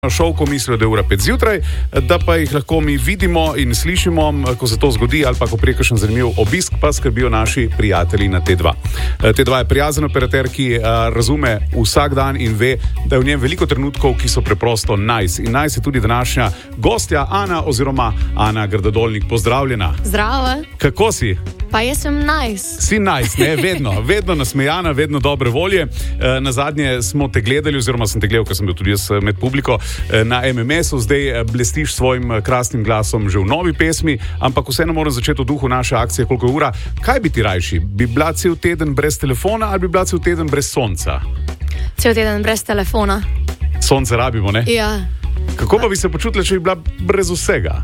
šov, ko mislijo, da je ura 5 zjutraj, da pa jih lahko mi vidimo in slišimo, ko se to zgodi, ali pa ko prije kakšen zanimiv obisk, pa skrbijo naši prijatelji na T2. T2 je prijazen operater, ki razume vsak dan in ve, da je v njem veliko trenutkov, ki so preprosto nice. In nice je tudi današnja gostja Ana oziroma Ana Grdodolnik. Pozdravljena. Zdravo. Kako si? Pa jaz sem nice. Si nice, ne? Vedno nasmejana, vedno dobre volje. Nazadnje smo te gledali, oziroma sem te gledal, ker sem bil tudi jaz med publiko, na MMS-u, zdaj blestiš svojim krasnim glasom že v novi pesmi, ampak vseeno moram začeti v duhu naše akcije, koliko je ura. Kaj bi ti rajši? Bi bila cel teden brez telefona ali bi bila cel teden brez sonca? Cel teden brez telefona. Sonce rabimo, ne? Ja. Kako pa bi se počutila, če bi bila brez vsega?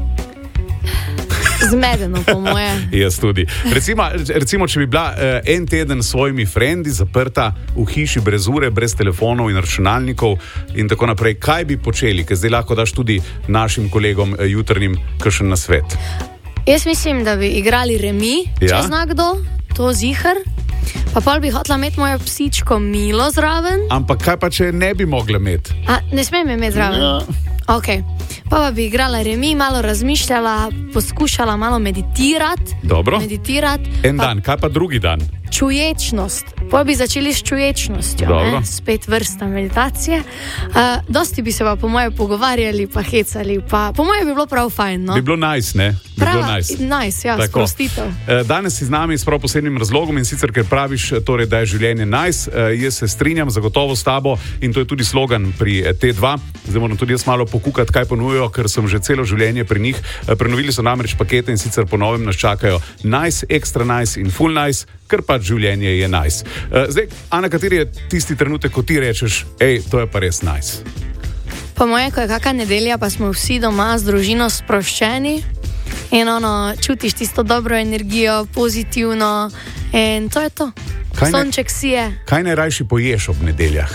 Zmedeno, po moje. Jaz tudi. Recimo, če bi bila en teden s svojimi frendi zaprta v hiši brez ure, brez telefonov in računalnikov in tako naprej, kaj bi počeli? Ker zdaj lahko daš tudi našim kolegom jutrnjim kakšen nasvet. Jaz mislim, da bi igrali remi, če zna kdo, to zihar. Pa pol bi hotela imeti mojo psičko Milo zraven. Ampak kaj pa, če ne bi mogla imeti? Ne smem imeti zraven? Ja. Ok. Pa bi igrala remi, malo razmišljala, poskušala malo meditirati. Dobro. En pa dan, kaj pa drugi dan? Čuječnost. Pa bi začeli s čuječnostjo. Spet vrsta meditacije. Dosti bi se pa po moje pogovarjali, pa hecali. Pa po moje bi bilo prav fajn, no? Bi bilo nice, ne? Nice, ja, sprostitev. Danes si z nami s prav posebnim razlogom in sicer, ker praviš, torej, da je življenje nice. Jaz se strinjam zagotovo s tabo in to je tudi slogan pri T2. Zdaj moram tudi jaz malo pokukati, kaj ponujajo, ker sem že celo življenje pri njih. Prenovili so namreč pakete in sicer po novem nas čakajo nice, extra nice in full nice, ker pač življenje je nice. Zdaj, Ana, kateri je tisti trenutek, ko ti rečeš, to je pa res nice? Po moje, ko je kakšna nedelja, pa smo vsi doma z družino sproščeni in čutiš tisto dobro energijo, pozitivno in to je to. Sonček si je. Kaj najrajši poješ ob nedeljah?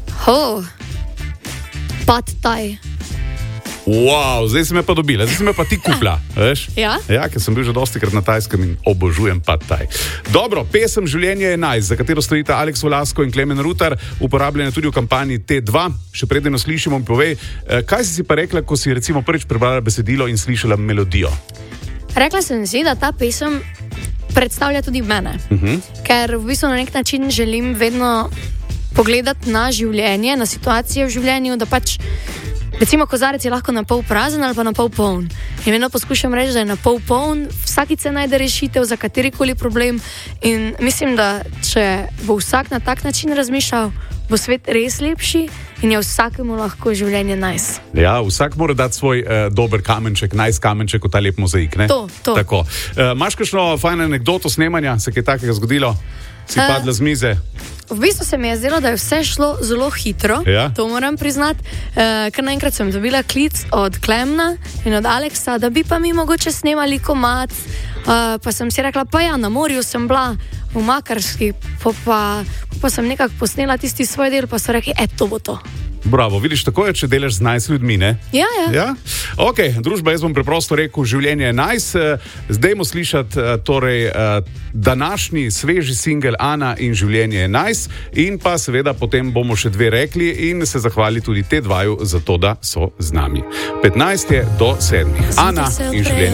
Pad thai. Wow, zdaj si me pa dobila, zdaj si me pa ti kupla, veš? Ja? Ja, ker sem bil že dostikrat na Tajskem in obožujem pad thai. Dobro, pesem Življenje je nice, za katero stojita Aleks Volasko in Klemen Rutar, uporabljena tudi v kampanji T2. Še preden jo slišimo, mi povej, kaj si pa rekla, ko si recimo prvič prebrala besedilo in slišala melodijo? Rekla sem si, da ta pesem predstavlja tudi mene, ker v bistvu na nek način želim vedno pogledati na življenje, na situacije v življenju, da pač recimo kozarec je lahko na pol prazen ali pa na pol poln. In vedno poskušam reči, da je na pol poln, vsakič se najde rešitev za katerikoli problem in mislim, da če bo vsak na tak način razmišljal, bo svet res lepši in je vsakemu lahko življenje nice. Ja, vsak mora dati svoj dober kamenček, nice kamenček v ta lep mozaik, ne? To. Tako. Imaš kakšno fajno anekdoto snemanja, se kaj takega zgodilo? Si padla z mize? V bistvu se mi je zdelo, da je vse šlo zelo hitro, to moram priznati, ker naenkrat sem dobila klic od Klemna in od Aleksa, da bi pa mi mogoče snemali komad, pa sem si rekla, pa ja, na morju sem bila v Makarski, pa sem nekako posnela tisti svoj del, pa so rekli, to bo to. Bravo, vidiš, tako je, če delaš z nice ljudmi, ne? Ja. Ok, družba, jaz bom preprosto rekel, življenje je nice. Zdaj mo slišati današnji sveži singel Ana in Življenje je nice in pa seveda potem bomo še dve rekli in se zahvali tudi T2 za to, da so z nami. 15 je do 7. Ana in Življenje